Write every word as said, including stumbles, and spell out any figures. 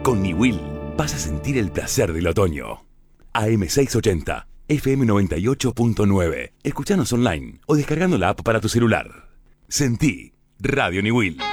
Con Niwil vas a sentir el placer del otoño. A M seiscientos ochenta, F M noventa y ocho punto nueve. Escuchanos online o descargando la app para tu celular. Sentí Radio Niwil.